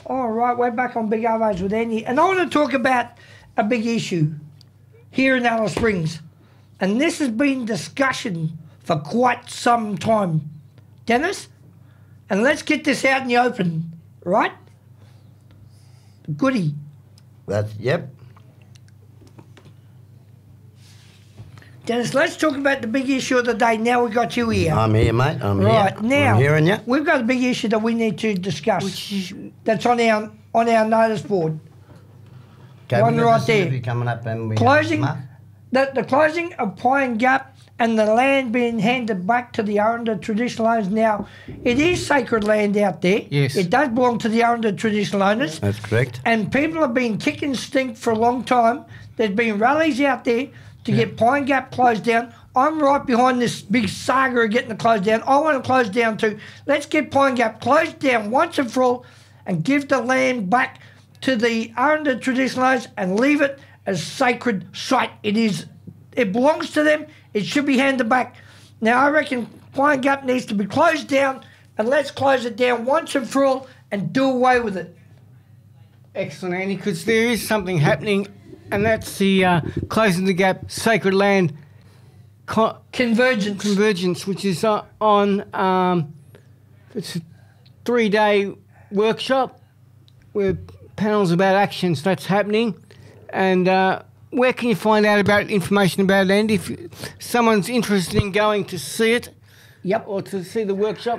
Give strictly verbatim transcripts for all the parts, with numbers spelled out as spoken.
All right, we're back on Big Arvos with Andy. And I want to talk about a big issue here in Alice Springs. And this has been discussion for quite some time. Dennis? And let's get this out in the open, right? Goody. That's, yep. Dennis, let's talk about the big issue of the day. Now we got you here. I'm here, mate. I'm right, here. now I'm hearing you. We've got a big issue that we need to discuss. Which is, that's on our on our notice board. Okay, One right there. Coming up and we closing the, the closing of Pine Gap and the land being handed back to the Arundel traditional owners. Now, it is sacred land out there. Yes. It does belong to the Arundel traditional owners. That's correct. And people have been kicking stink for a long time. There's been rallies out there to yeah. get Pine Gap closed down. I'm right behind this big saga of getting it closed down. I want to close down too. Let's get Pine Gap closed down once and for all and give the land back to the Arundel traditional owners and leave it as sacred site. It is. It belongs to them. It should be handed back. Now, I reckon Pine Gap needs to be closed down, and let's close it down once and for all and do away with it. Excellent, Andy, because there is something happening, and that's the uh, Closing the Gap Sacred Land Con- Convergence. Convergence, which is uh, on, um, it's a three-day workshop with panels about actions that's happening. And uh, where can you find out about information about it, Andy? If someone's interested in going to see it, yep, or to see the workshop,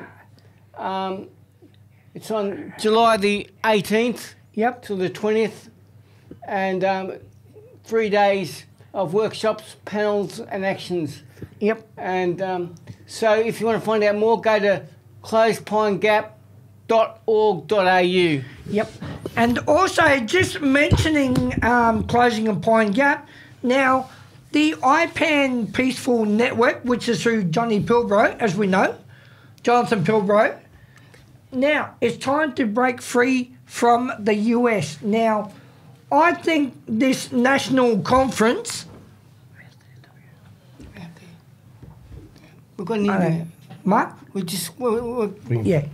um, it's on July the eighteenth, yep, to the twentieth, and um, three days of workshops, panels, and actions. Yep. And um, so, if you want to find out more, go to close pine gap dot org dot a u. Yep. And also, just mentioning um, closing of Pine Gap, now, the I PAN Peaceful Network, which is through Johnny Pilbrow, as we know, Jonathan Pilbrow, now, it's time to break free from the U S. Now, I think this national conference... We've got an email. Uh, Mark? We just... We're, we're, yeah.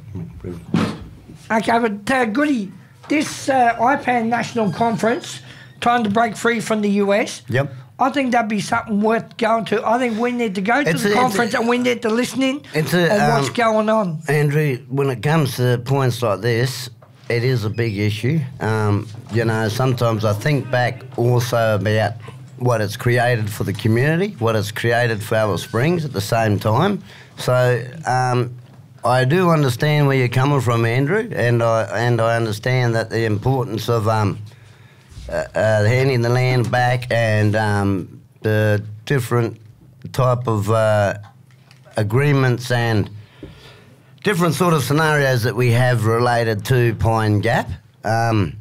Okay, but uh, Goody, this uh, I PAN National Conference, trying to break free from the U S. Yep. I think that'd be something worth going to. I think we need to go to it's the a, conference a, and we need to listen in it's a, on um, what's going on. Andrew, when it comes to points like this, it is a big issue. Um, you know, sometimes I think back also about what it's created for the community, what it's created for Alice Springs at the same time. So um, I do understand where you're coming from, Andrew, and I and I understand that the importance of um, uh, uh, handing the land back and um, the different type of uh, agreements and different sort of scenarios that we have related to Pine Gap. Um,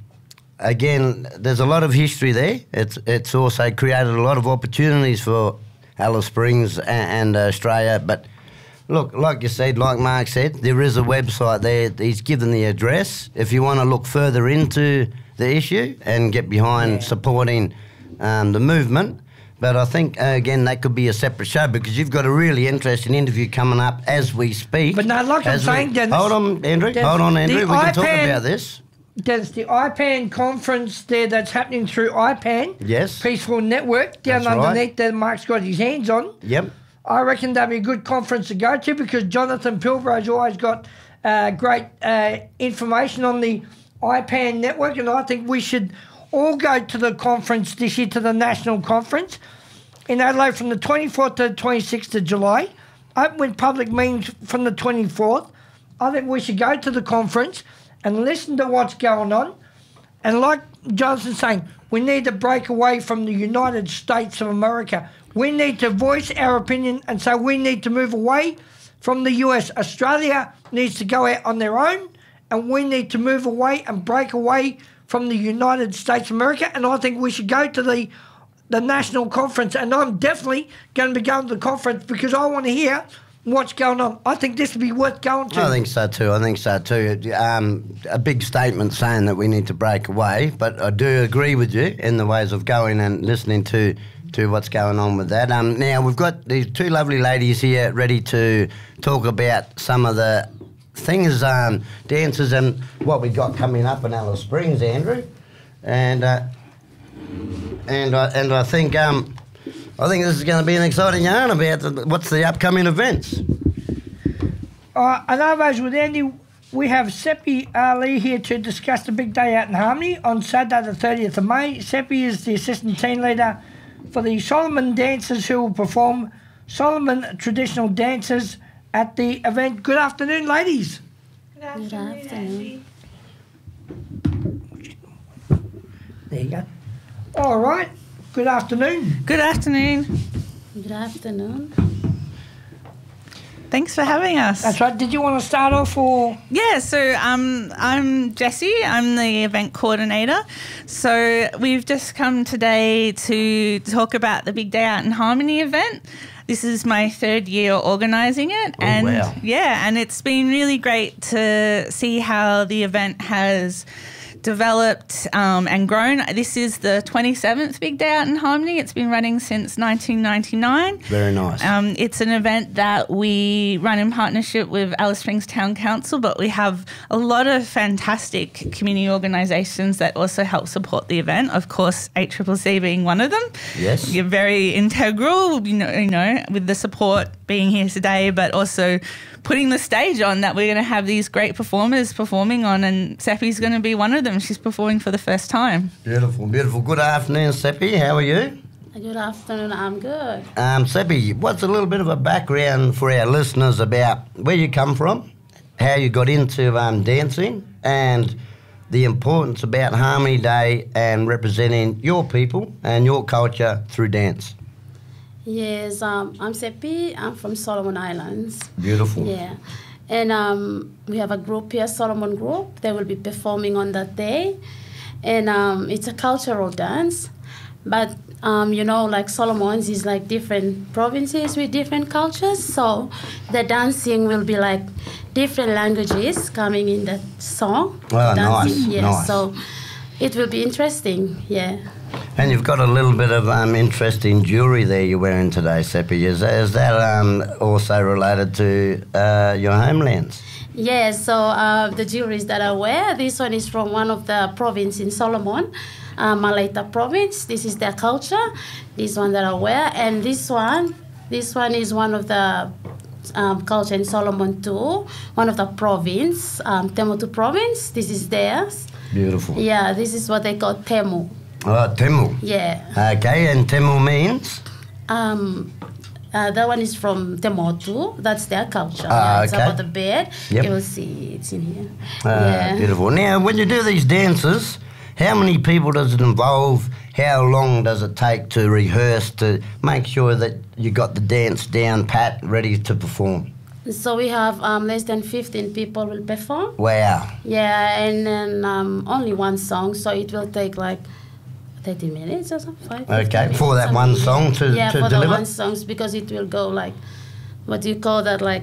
again, there's a lot of history there. It's it's also created a lot of opportunities for Alice Springs and, and Australia, but look, like you said, like Mark said, there is a website there. He's given the address. If you want to look further into the issue and get behind yeah. supporting um, the movement. But I think, uh, again, that could be a separate show because you've got a really interesting interview coming up as we speak. But no, like I'm saying, Dennis... Hold on, Andrew. Dennis, hold on, Andrew. We I can PAN, talk about this. Dennis, the I PAN conference there that's happening through I PAN. Yes. Peaceful Network, down that's underneath right. there Mark's got his hands on. Yep. I reckon that'd be a good conference to go to because Jonathan Pilbrow's always got uh, great uh, information on the I PAN network, and I think we should all go to the conference this year, to the national conference in Adelaide from the twenty-fourth to the twenty-sixth of July. Open with public meetings from the twenty-fourth. I think we should go to the conference and listen to what's going on. And like Jonathan's saying, we need to break away from the United States of America. We need to voice our opinion, and so we need to move away from the U S. Australia needs to go out on their own, and we need to move away and break away from the United States of America. And I think we should go to the the national conference, and I'm definitely going to be going to the conference because I want to hear what's going on. I think this would be worth going to. I think so too. I think so too. Um, a big statement saying that we need to break away, but I do agree with you in the ways of going and listening to to what's going on with that. Um, now, we've got these two lovely ladies here ready to talk about some of the thing is um, dances and what we got coming up in Alice Springs, Andrew, and uh, and I and I think um, I think this is going to be an exciting yarn about the, what's the upcoming events. Uh, and otherwise, with Andy, we have Seppi Ali here to discuss the big day out in Harmony on Saturday the thirtieth of May. Seppi is the assistant team leader for the Solomon dancers who will perform Solomon traditional dances at the event. Good afternoon, ladies. Good afternoon, Good afternoon. Andy. There you go. All right. Good afternoon. Good afternoon. Good afternoon. Thanks for having us. That's right. Did you want to start off or? Yeah, so um, I'm Jessie. I'm the event coordinator. So we've just come today to talk about the Big Day Out in Harmony event. This is my third year organising it. Oh, and wow. yeah, and it's been really great to see how the event has developed um, and grown. This is the twenty-seventh Big Day Out in Harmony. It's been running since nineteen ninety-nine. Very nice. Um, it's an event that we run in partnership with Alice Springs Town Council, but we have a lot of fantastic community organisations that also help support the event. Of course, A C C C being one of them. Yes. You're very integral, you know, you know, with the support being here today, but also putting the stage on that we're going to have these great performers performing on, and Seppi's going to be one of them. She's performing for the first time. Beautiful, beautiful. Good afternoon, Seppi. How are you? Good afternoon. I'm good. Um, Seppi, what's a little bit of a background for our listeners about where you come from, how you got into um, dancing, and the importance about Harmony Day and representing your people and your culture through dance? Yes, um, I'm Seppi. I'm from Solomon Islands. Beautiful. Yeah. And um, we have a group here, Solomon Group. They will be performing on that day. And um, it's a cultural dance. But, um, you know, like Solomon's is like different provinces with different cultures. So the dancing will be like different languages coming in the song. Oh, dancing. nice, Yeah, nice. so it will be interesting, yeah. And you've got a little bit of um, interesting jewellery there you're wearing today, Seppi. Is that, is that um, also related to uh, your homelands? Yeah, so uh, the jewelries that I wear, this one is from one of the province in Solomon, uh, Malaita province. This is their culture, this one that I wear. And this one, this one is one of the um, culture in Solomon too, one of the province, um, Temutu province. This is theirs. Beautiful. Yeah, this is what they call Temu. Oh, Temu. Yeah. Okay, and Temu means? Um, uh, that one is from Temotu. That's their culture. Ah, yeah, it's okay. about the bed. Yep. You will see it's in here. Ah, yeah. Beautiful. Now, when you do these dances, how many people does it involve? How long does it take to rehearse to make sure that you got the dance down pat, ready to perform? So we have um, less than fifteen people will perform. Wow. Yeah, and then um, only one song, so it will take like thirty minutes or something. Five, Okay, fifteen for minutes, that one something. song to, yeah, to for deliver? the one songs, because it will go like, what do you call that, like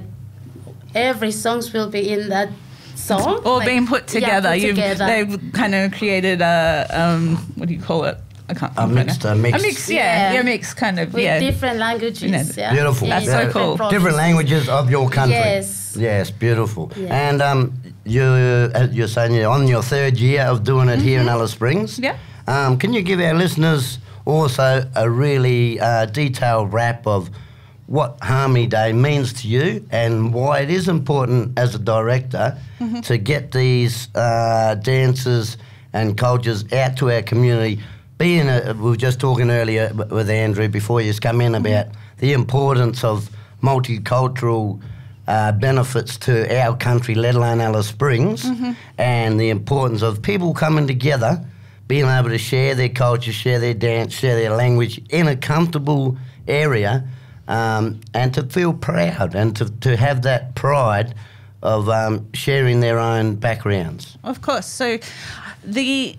every songs will be in that song. All like, being put together. Yeah, put You've, together. they've kind of created a, um, what do you call it? I can't A think right mixed- now. a mixed- A mix, yeah. Yeah. Yeah, mix kind of, With yeah. different languages, You know, yeah. Beautiful. In That's so Yeah. cool. provinces. Different languages of your country. Yes. Yes, beautiful. Yeah. And um, you, uh, you're saying you're on your third year of doing it here in Alice Springs. Yeah. Um, can you give our listeners also a really uh, detailed wrap of what Harmony Day means to you and why it is important as a director to get these uh, dances and cultures out to our community? Being a, we were just talking earlier with Andrew before you come in about the importance of multicultural uh, benefits to our country, let alone Alice Springs, and the importance of people coming together, being able to share their culture, share their dance, share their language in a comfortable area, um, and to feel proud and to, to have that pride of um, sharing their own backgrounds. Of course. So the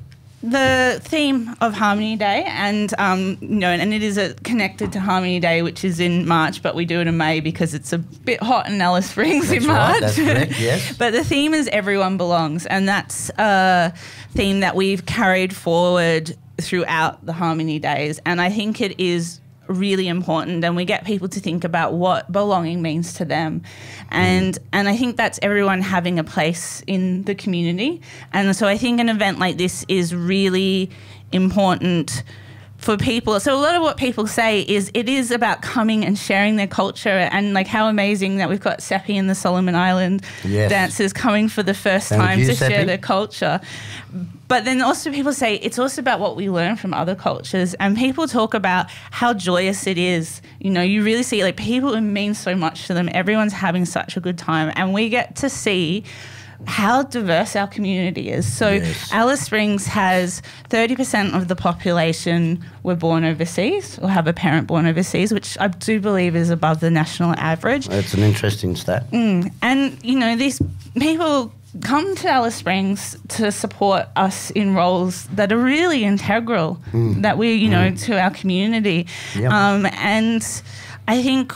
the theme of Harmony Day, and um, you know, and it is a, connected to Harmony Day, which is in March, but we do it in May because it's a bit hot in Alice Springs That's in right, March. that's correct, yes. But the theme is Everyone Belongs, and that's a theme that we've carried forward throughout the Harmony Days, and I think it is really important, and we get people to think about what belonging means to them. And mm. and I think that's everyone having a place in the community. And so I think an event like this is really important for people. So a lot of what people say is it is about coming and sharing their culture, and like how amazing that we've got Seppi and the Solomon Island yes. dancers coming for the first Thank time you, to Seppi. share their culture. But then also people say it's also about what we learn from other cultures, and people talk about how joyous it is. You know, you really see like people, it means so much to them. Everyone's having such a good time, and we get to see how diverse our community is. So yes. Alice Springs has thirty percent of the population were born overseas or have a parent born overseas, which I do believe is above the national average. That's an interesting stat. Mm. And, you know, these people come to Alice Springs to support us in roles that are really integral, mm. that we, you know, mm. to our community. Yep. Um, and I think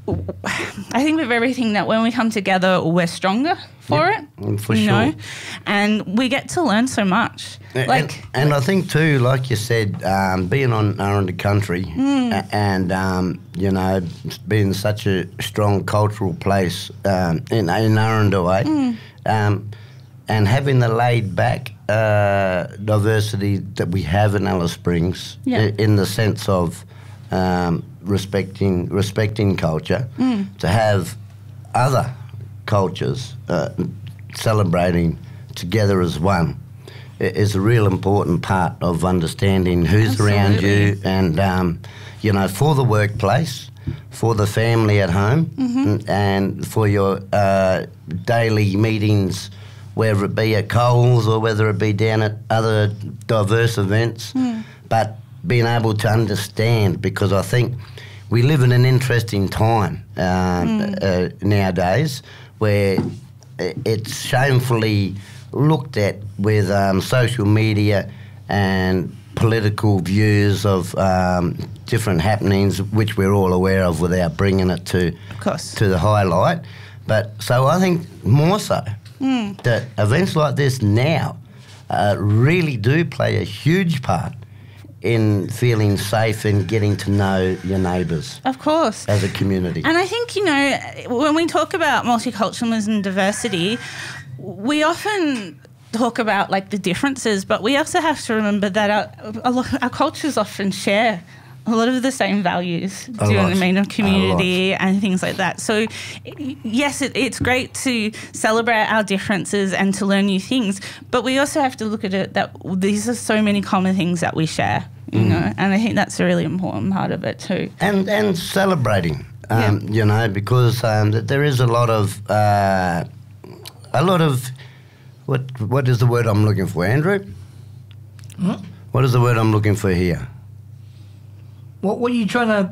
I think with everything that when we come together, we're stronger for yep. it. For you sure. know? And we get to learn so much. And, like, and I think too, like you said, um, being on Aranda country mm. a- and, um, you know, being such a strong cultural place um, in, in Aranda way, mm. um, and having the laid back uh, diversity that we have in Alice Springs yeah. i- in the sense of um, respecting respecting culture, mm. to have other cultures uh, celebrating together as one is a real important part of understanding who's Absolutely. around you, and um, you know, for the workplace, for the family at home, mm-hmm. and for your uh, daily meetings, whether it be at Coles or whether it be down at other diverse events, mm. but being able to understand, because I think we live in an interesting time um, mm. uh, nowadays where it's shamefully looked at with um, social media and political views of um, different happenings, which we're all aware of without bringing it to of course. to the highlight. But so I think more so mm. that events like this now uh, really do play a huge part in feeling safe and getting to know your neighbours. Of course. As a community. And I think, you know, when we talk about multiculturalism and diversity, we often talk about like the differences, but we also have to remember that our, a lot, our cultures often share a lot of the same values. A do you know lot. what I mean? Of community A and things like that. So, yes, it, it's great to celebrate our differences and to learn new things, but we also have to look at it that these are so many common things that we share, you Mm. know, and I think that's a really important part of it too. And and celebrating, um, Yeah. you know, because um, th- there is a lot of uh, a lot of what what is the word I'm looking for, Andrew? Huh? What is the word I'm looking for here? What what are you trying to?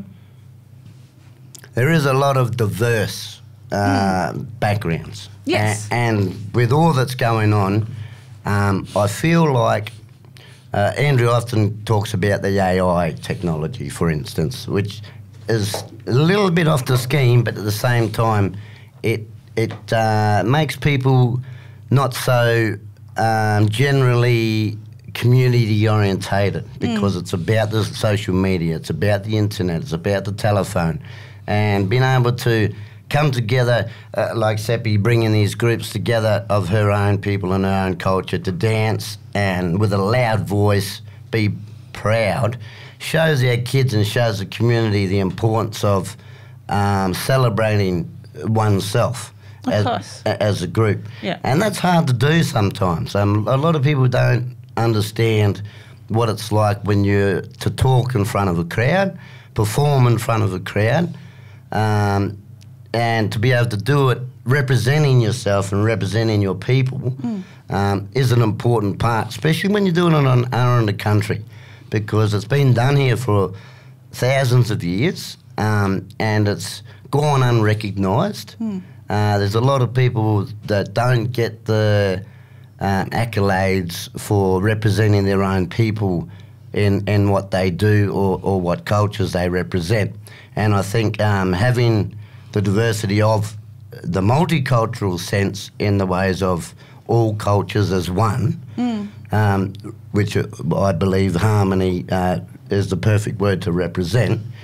There is a lot of diverse uh, backgrounds. Yes. A- and with all that's going on, um, I feel like uh, Andrew often talks about the A I technology, for instance, which is a little bit off the scheme, but at the same time, it it uh, makes people not so um, generally community orientated, because mm. it's about the social media, it's about the internet, it's about the telephone, and being able to come together, uh, like Seppi, bringing these groups together of her own people and her own culture to dance and with a loud voice be proud, shows our kids and shows the community the importance of um, celebrating oneself Of as, course. as a group. Yeah. And that's hard to do sometimes. Um, a lot of people don't understand what it's like when you're to talk in front of a crowd, perform in front of a crowd, um, and to be able to do it representing yourself and representing your people mm. um, is an important part, especially when you're doing it on Aranda country, because it's been done here for thousands of years, um, and it's gone unrecognised. Mm. Uh, there's a lot of people that don't get the um, accolades for representing their own people in, in what they do or, or what cultures they represent. And I think um, having the diversity of the multicultural sense in the ways of all cultures as one, Mm. um, which I believe harmony uh, is the perfect word to represent,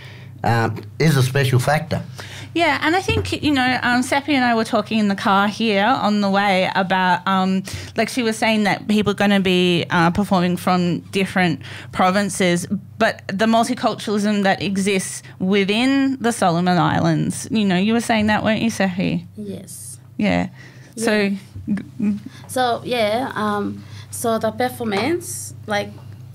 um, is a special factor. Yeah, and I think, you know, um, Seppi and I were talking in the car here on the way about, um, like she was saying that people are going to be uh, performing from different provinces, but the multiculturalism that exists within the Solomon Islands, you know, you were saying that, weren't you, Seppi? Yes. Yeah. Yeah. So... So, yeah, um, so the performance, like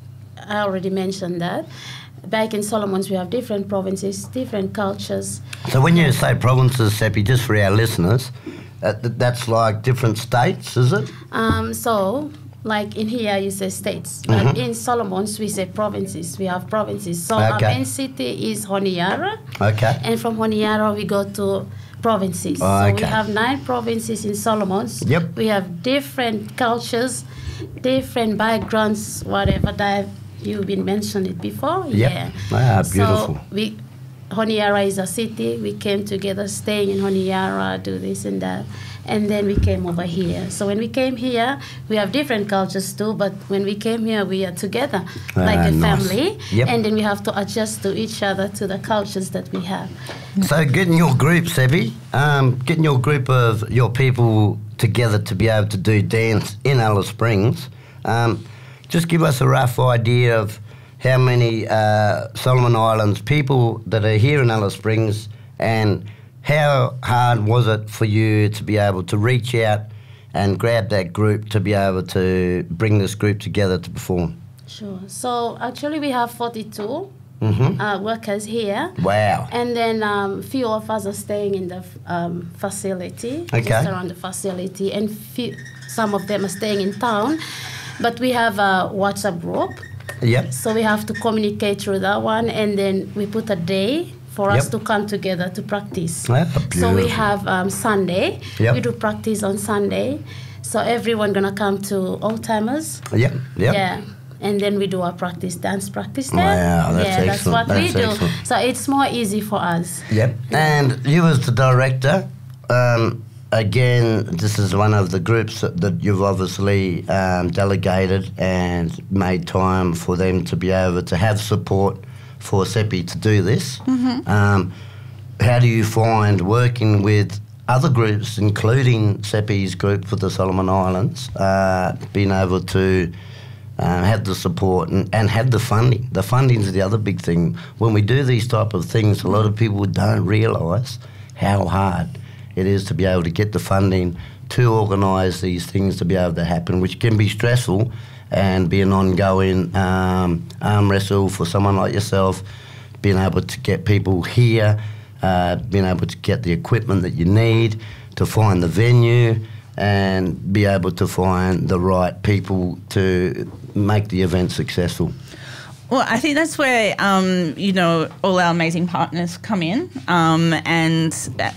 I already mentioned that, back in Solomons we have different provinces, different cultures. So when you say provinces, Seppi, just for our listeners, uh, th- that's like different states, is it? Um, so, like in here you say states, but Mhm. in Solomons we say provinces. We have provinces. So Okay. our main city is Honiara, Okay. and from Honiara we go to provinces. Oh, So we okay. have nine provinces in Solomons. Yep. We have different cultures, different backgrounds, whatever that you've been mentioned it before. Yep. Yeah. Ah, beautiful. So we Honiara is a city. We came together, staying in Honiara, do this and that. And then we came over here. So when we came here, we have different cultures too, but when we came here, we are together like Ah, a nice. family. Yep. And then we have to adjust to each other, to the cultures that we have. So getting your group, Seppi, um, getting your group of your people together to be able to do dance in Alice Springs, um, just give us a rough idea of how many uh, Solomon Islands people that are here in Alice Springs, and how hard was it for you to be able to reach out and grab that group to be able to bring this group together to perform? Sure. So actually we have forty-two Mm-hmm. uh, workers here. Wow. And then um, few of us are staying in the um, facility, Okay. just around the facility, and few, some of them are staying in town. But we have a WhatsApp group, Yep. so we have to communicate through that one, and then we put a day for us Yep. to come together to practice. Ah, So we beautiful. have um, Sunday. Yep. We do practice on Sunday. So everyone gonna come to Old Timers. Yep. Yep. Yeah. And then we do our practice, dance practice there. Wow, that's yeah, that's excellent. what we That's do. excellent. So it's more easy for us. Yep. And you as the director, um, again, this is one of the groups that, that you've obviously um, delegated and made time for them to be able to have support for Seppi to do this. Mm-hmm. Um, how do you find working with other groups, including Seppi's group for the Solomon Islands, uh, being able to Um, have the support and, and have the funding. The funding's the other big thing. When we do these type of things, a lot of people don't realise how hard it is to be able to get the funding to organise these things to be able to happen, which can be stressful and be an ongoing um, arm wrestle for someone like yourself, being able to get people here, uh, being able to get the equipment that you need, to find the venue, and be able to find the right people to make the event successful. Well, I think that's where, um, you know, all our amazing partners come in, um, and uh,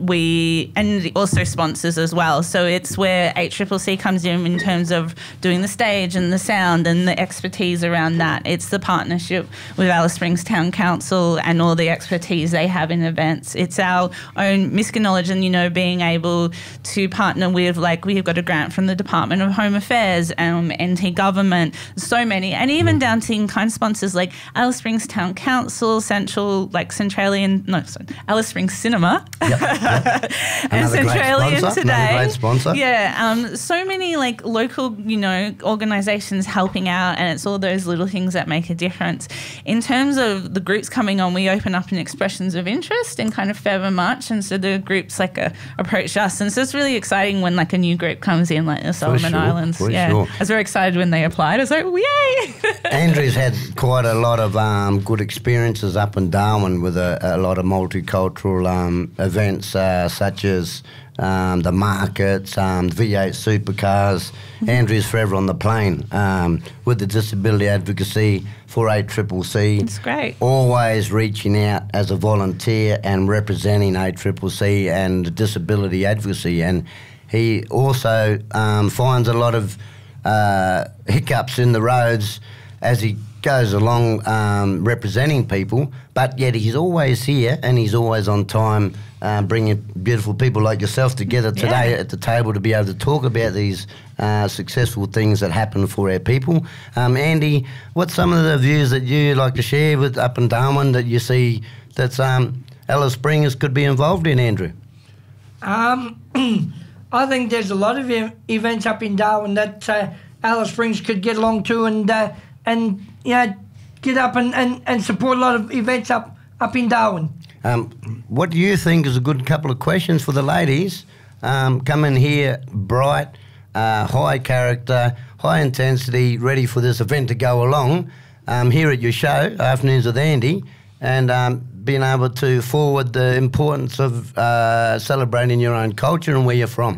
we, and also sponsors as well. So it's where H C C C comes in in terms of doing the stage and the sound and the expertise around that. It's the partnership with Alice Springs Town Council and all the expertise they have in events. It's our own Miska knowledge and, you know, being able to partner with, like, we've got a grant from the Department of Home Affairs, um, N T Government, so many, and even down to in-kind sponsors like Alice Springs Town Council, Central, like Centralian, no, sorry, Alice Springs Cinema, Yep, yep. and Another great Centralian sponsor, today. another great sponsor. Yeah, um, so many like local, you know, organisations helping out, and it's all those little things that make a difference. In terms of the groups coming on, we open up in expressions of interest in kind of February, March, and so the groups like uh, approach us, and so it's really exciting when like a new group comes in, like the Solomon sure, Islands. for yeah, sure. I was very excited when they applied. I was like, yay! Andrew's had quite a lot of um, good experiences up in Darwin with a, a lot of multicultural um, events uh, such as um, the markets, um, V eight supercars. Mm-hmm. Andrew's forever on the plane um, with the disability advocacy for A C C C. It's great. Always reaching out as a volunteer and representing A C C C and disability advocacy. And he also um, finds a lot of uh, hiccups in the roads as he goes along um, representing people, but yet he's always here and he's always on time, uh, bringing beautiful people like yourself together today Yeah. at the table to be able to talk about these uh, successful things that happen for our people. Um, Andy, what's some of the views that you like to share with up in Darwin that you see that um, Alice Springs could be involved in, Andrew? Um, I think there's a lot of e- events up in Darwin that uh, Alice Springs could get along to and uh, and you know get up and, and, and support a lot of events up, up in Darwin. Um, what do you think is a good couple of questions for the ladies? Um, come in here bright, uh, high character, high intensity, ready for this event to go along um, here at your show, Afternoons with Andy, and um, being able to forward the importance of uh, celebrating your own culture and where you're from.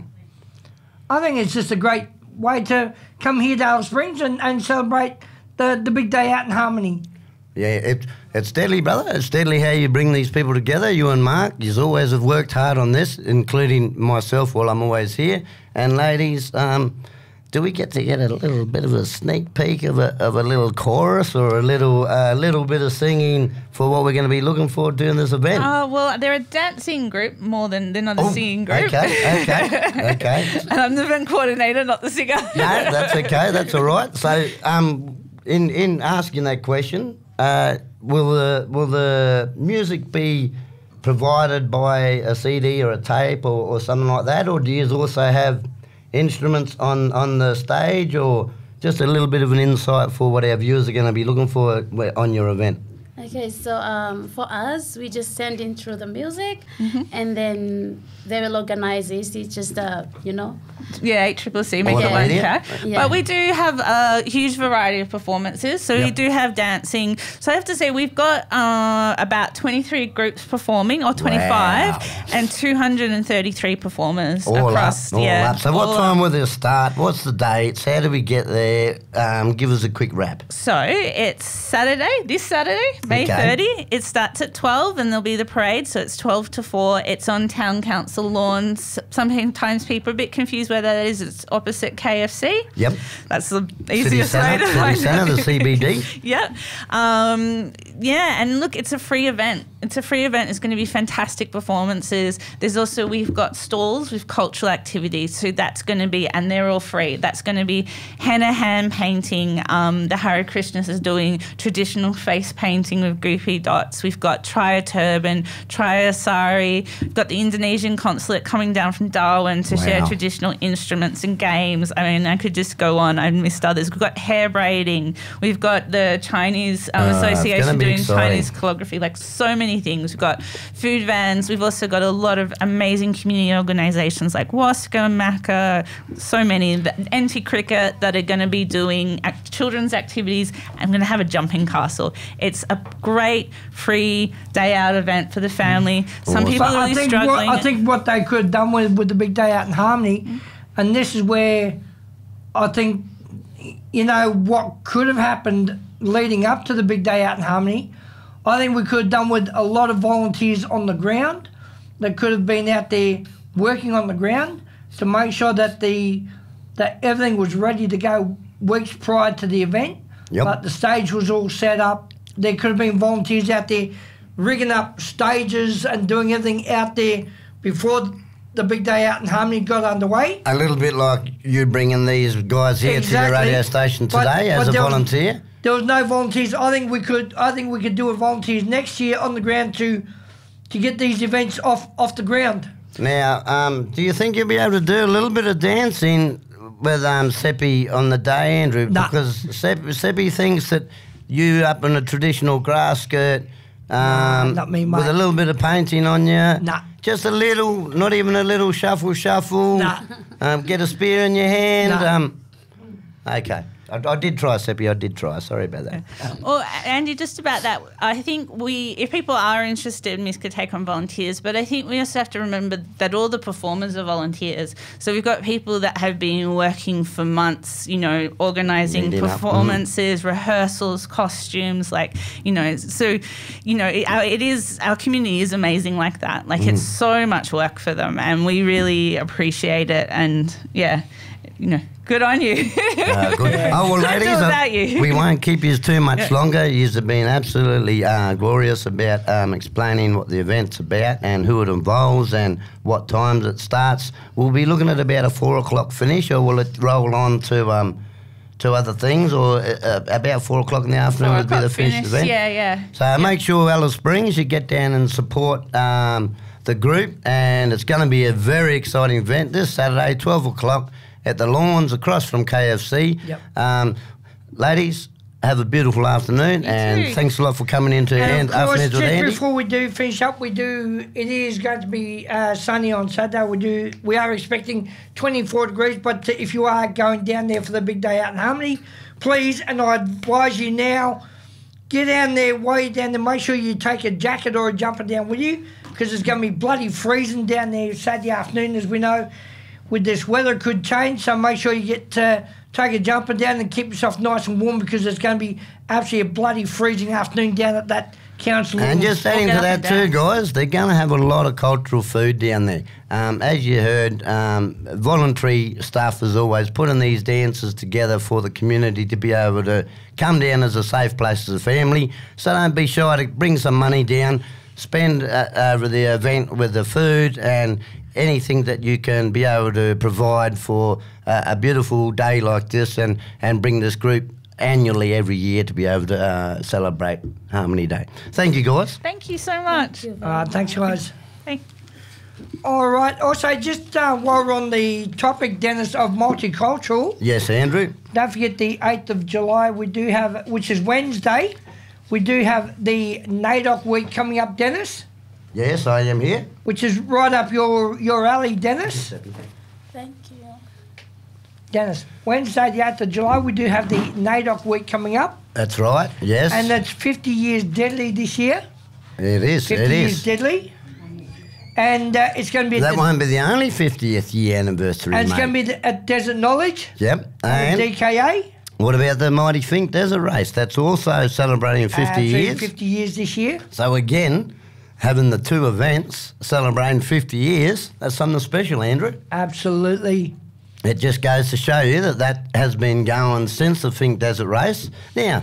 I think it's just a great way to come here to Alice Springs and, and celebrate the, the big day out in Harmony. Yeah, it, it's deadly, brother. It's deadly how you bring these people together. You and Mark, you always have worked hard on this, including myself while I'm always here. And ladies, um, do we get to get a little bit of a sneak peek of a of a little chorus or a little uh, little bit of singing for what we're going to be looking for during this event? Oh, well, they're a dancing group more than they're not a Oh, singing group. Okay, okay, okay. And I'm the event coordinator, not the singer. No, that's okay. That's all right. So, um, in in asking that question, uh, will the will the music be provided by a C D or a tape or, or something like that, or do you also have instruments on, on the stage, or just a little bit of an insight for what our viewers are going to be looking for on your event? Okay, so um, for us, we just send in through the music, Mm-hmm. and then they will organize it. It's just, uh, you know. Yeah, eight C C C, make What it an one idea. track. Yeah. But we do have a huge variety of performances. So we Yep. do have dancing. So I have to say we've got uh, about twenty-three groups performing, or twenty-five, Wow. and two hundred thirty-three performers All across. up, all yeah, up. So what all time up. will it start? What's the dates? How do we get there? Um, give us a quick wrap. So it's Saturday, this Saturday, May Okay. thirtieth. It starts at twelve and there'll be the parade. So it's twelve to four. It's on Town Council lawns. Sometimes people are a bit confused where that is. It's opposite K F C. Yep. That's the City easiest way Centre, to City find Centre, it. the C B D. Yeah. Um, yeah, and look, it's a free event. It's a free event. It's going to be fantastic performances. There's also, we've got stalls with cultural activities. So that's going to be, and they're all free. That's going to be henna hand painting. Um, the Hare Krishnas is doing traditional face painting with goopy dots. We've got Triya Turban, Triya Sari. We've got the Indonesian consulate coming down from Darwin to share Wow. traditional instruments and games. I mean, I could just go on. I missed others. We've got hair braiding. We've got the Chinese um, Ah, it's gonna Association be doing exciting. Chinese calligraphy, like so many things. We've got food vans. We've also got a lot of amazing community organisations like WASCA, MACA, so many, N T Cricket that are going to be doing act- children's activities. I'm going to have a jumping castle. It's a great free day out event for the family. Some Awesome. people But are I really think struggling. what I think what they could have done with, with the big day out in Harmony, and this is where I think you know what could have happened leading up to the big day out in Harmony. I think we could have done with a lot of volunteers on the ground that could have been out there working on the ground to make sure that the that everything was ready to go weeks prior to the event. Yep. But the stage was all set up. There could have been volunteers out there rigging up stages and doing everything out there before the big day out in Harmony got underway. A little bit like you bringing these guys here to Exactly. the radio station But- today as but a there was- volunteer. There was no volunteers. I think we could. I think we could do with volunteers next year on the ground to to get these events off off the ground. Now, um, do you think you'll be able to do a little bit of dancing with um, Seppi on the day, Andrew? Nah. Because Seppi, Seppi thinks that you up in a traditional grass skirt um, not me, with mate. a little bit of painting on you. Nah. Just a little, not even a little shuffle, shuffle. Nah. Um, get a spear in your hand. Nah. Um, okay. I, I did try, Seppi. I did try. Sorry about that. Well, Andy, just about that, I think we, if people are interested, Miss could take on volunteers, but I think we also have to remember that all the performers are volunteers. So we've got people that have been working for months, you know, organising Leading up, performances, rehearsals, costumes, like, you know, so, you know, it, our- it is, our community is amazing like that. Like, it's so much work for them, and we really appreciate it, and, yeah, you know, Good on you. Uh, good. Oh, well, Couldn't do ladies, without uh, you. we won't keep you too much longer. You've been absolutely uh, glorious about um, explaining what the event's about and who it involves and what times it starts. We'll be looking at about a four o'clock finish, or will it roll on to um, to other things, or uh, about four o'clock in the afternoon Four would be the o'clock finished finish, event? Yeah, yeah. So make sure, Alice Springs, you get down and support um, the group, and it's going to be a very exciting event this Saturday, twelve o'clock, at the Lawns across from K F C. Yep. Um, ladies, have a beautiful afternoon, You and too. thanks a lot for coming into And and of course, Afternoons with just Andy. before we do finish up, we do. It is going to be uh, sunny on Saturday. We do. We are expecting twenty-four degrees. But if you are going down there for the big day out in Harmony, please, and I advise you now, get down there, while you're down there, make sure you take a jacket or a jumper down with you, because it's going to be bloody freezing down there Saturday afternoon, as we know. With this weather could change, so make sure you get uh, take a jumper down and keep yourself nice and warm, because it's going to be absolutely a bloody freezing afternoon down at that council. And just adding get to up that and too, guys, they're going to have a lot of cultural food down there. Um, as you heard, um, voluntary staff is always putting these dances together for the community to be able to come down as a safe place as a family. So don't be shy to bring some money down, spend uh, over the event with the food and anything that you can be able to provide for uh, a beautiful day like this, and, and bring this group annually every year to be able to uh, celebrate Harmony Day. Thank you, guys. Thank you so much. Thank you. Uh, thanks, guys. Thank- All right. Also, just uh, while we're on the topic, Dennis, of multicultural, Yes, Andrew. don't forget the eighth of July. We do have, which is Wednesday. We do have the NAIDOC week coming up, Dennis, Yes, I am here. which is right up your your alley, Dennis. Thank you. Dennis, Wednesday, the eighth of July, we do have the NAIDOC week coming up, That's right. Yes, and that's fifty years deadly this year. it is. fifty It years is. deadly. And uh, it's going to be at That the, won't be the only fiftieth year anniversary, and it's mate. going to be the, at Desert Knowledge, Yep. and the And D K A. what about the Mighty Fink Desert Race? That's also celebrating fifty Uh, so years. fifty years this year. So again, having the two events celebrating fifty years, that's something special, Andrew. Absolutely. It just goes to show you that that has been going since the Fink Desert Race. Now,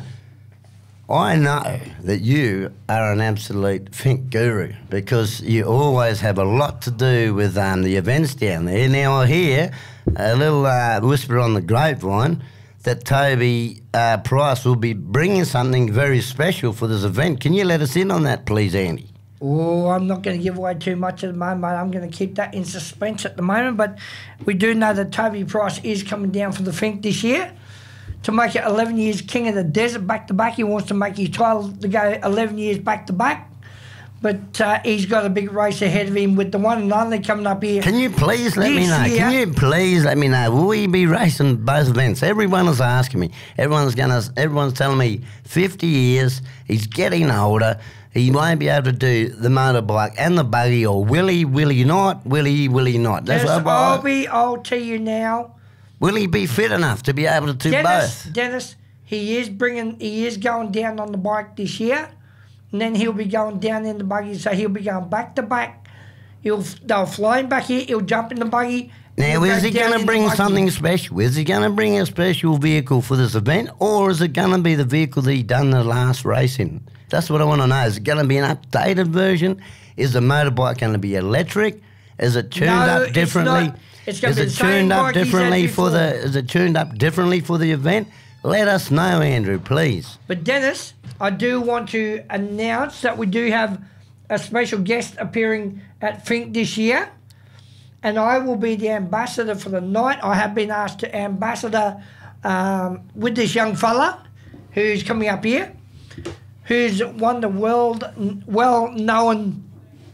I know that you are an absolute Fink guru, because you always have a lot to do with um, the events down there. Now, I hear a little uh, whisper on the grapevine that Toby uh, Price will be bringing something very special for this event. Can you let us in on that, please, Andy? Oh, I'm not going to give away too much at the moment. I'm going to keep that in suspense at the moment. But we do know that Toby Price is coming down for the Fink this year to make it eleven years King of the Desert back to back. He wants to make his title to go eleven years back to back. But uh, he's got a big race ahead of him with the one and only coming up here. Can you please let me This know? year- Can you please let me know? Will we be racing both events? Everyone is asking me. Everyone's gonna. Everyone's telling me fifty years. He's getting older. He won't be able to do the motorbike and the buggy, or will he? Will he not? Will he? Will he not? Dennis, what I- I'll, be, I'll tell you now. Will he be fit enough to be able to do Dennis, both? Dennis, he is bringing, he is going down on the bike this year, and then he'll be going down in the buggy. So he'll be going back to back. He'll they'll fly him back here. He'll jump in the buggy. Now, he'll is go he down going in to the bring buggy. something special? Is he going to bring a special vehicle for this event, or is it going to be the vehicle that he done the last race in? That's what I want to know. Is it going to be an updated version? Is the motorbike going to be electric? Is it tuned No, up it's differently? not. It's gonna is be it the same tuned up bike he's had differently for the? before. Is it tuned up differently for the event? Let us know, Andrew, please. But Dennis, I do want to announce that we do have a special guest appearing at Fink this year, and I will be the ambassador for the night. I have been asked to ambassador um, with this young fella who's coming up here, who's one of the world well-known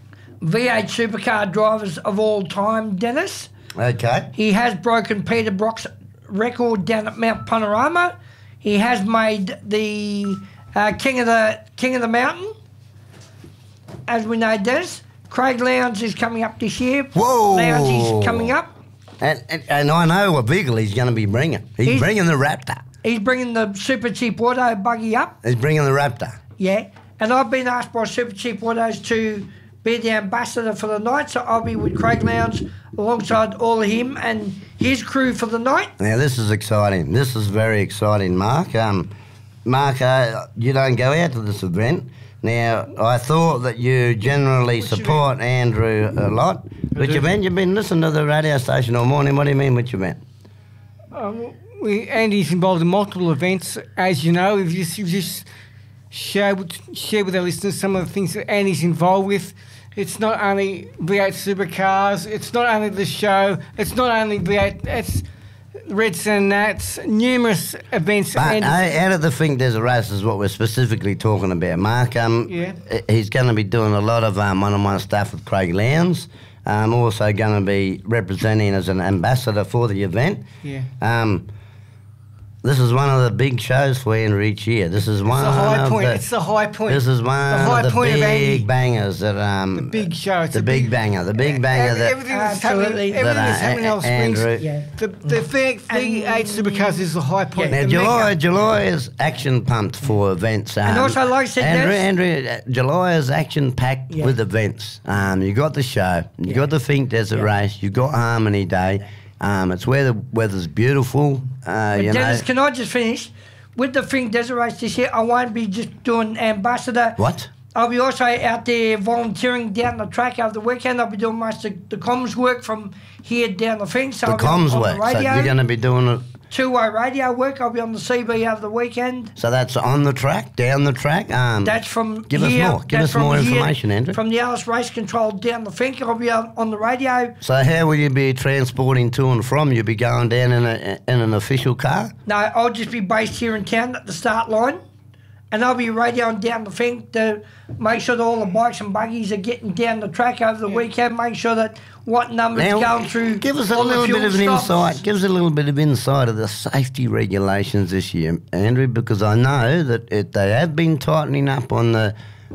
V eight supercar drivers of all time, Dennis. Okay. He has broken Peter Brock's record down at Mount Panorama. He has made the uh, king of the king of the mountain, as we know, Dennis. Craig Lowndes is coming up this year. Whoa. Lowndes is coming up. And, and and I know what vehicle he's going to be bringing. He's, He's- bringing the Raptor. He's bringing the Super Cheap Auto buggy up. He's bringing the Raptor. Yeah, and I've been asked by Super Cheap Autos to be the ambassador for the night, so I'll be with Craig Lowndes alongside all of him and his crew for the night. Now, this is exciting. This is very exciting, Mark. Um, Mark, uh, you don't go out to this event. Now, I thought that you generally Which support Andrew a lot. Which do. event? You've been listening to the radio station all morning. What do you mean, which event? Um, we, Andy's involved in multiple events, as you know. We've just, we've just shared, shared with our listeners some of the things that Andy's involved with. It's not only V eight Supercars, it's not only the show, it's not only V eight, it's Reds and Nats, numerous events. But Andy's- uh, out of the Think There's a Race is what we're specifically talking about, Mark. Um, Yeah. He's going to be doing a lot of um, one-on-one stuff with Craig Lowndes. Um, also going to be representing as an ambassador for the event. Yeah. Um, this is one of the big shows for Andrew each year. This is one It's the high of point. the, It's the high point. This is one the high of the point of Andy. big bangers that um The big show. It's the a big, big- banger, the big banger Every- that everything that's Absolutely. happening, everything That, uh, that's happening in Alice Springs. Andrew- Yeah. The the V eight Supercars is the high point. now the July mecca. July is action pumped for events. Um, And also, like I said, Andrew, Des- Andrew, uh, July is action packed Yeah. with events. Um, you got the show, you Yeah. got the Think There's a Yeah. Race, you got Harmony Day. Um, it's where the weather's beautiful. Uh, But you Dennis, know can I just finish? With the Think Desert Race this year, I won't be just doing ambassador. what? I'll be also out there volunteering down the track over the weekend. I'll be doing most of the comms work from here down the thing. So The I'll be on- comms on work. The So radio, you're going to be doing it. two-way radio work. I'll be on the C B over the weekend. So that's on the track, down the track. Um, That's from Give us here. more. Give that's us more from here, information, Andrew. From the Alice Race Control down the Fink. I'll be on, on the radio. So how will you be transporting to and from? You'll be going down in a in an official car? No, I'll just be based here in town at the start line. And I'll be radioing down the Fink to make sure that all the bikes and buggies are getting down the track over the weekend. Make sure that what numbers Now, going through. give us a all the little fuel bit of an stops. insight. Give us a little bit of insight of the safety regulations this year, Andrew, because I know that it, they have been tightening up on the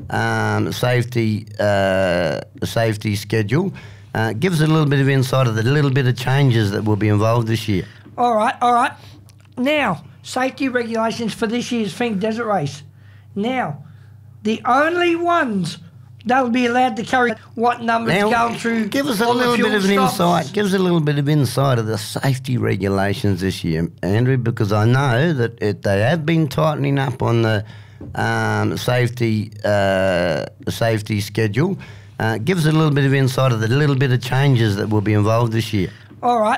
um, safety uh, safety schedule. Uh, give us a little bit of insight of the little bit of changes that will be involved this year. All right, all right. Now, safety regulations for this year's Fink Desert Race. Now, the only ones that'll be allowed to carry what numbers Now, going through. give us a all the little fuel bit of an stops. insight. Give us a little bit of insight of the safety regulations this year, Andrew, because I know that it, they have been tightening up on the um, safety uh, safety schedule. Uh, give us a little bit of insight of the little bit of changes that will be involved this year. All right,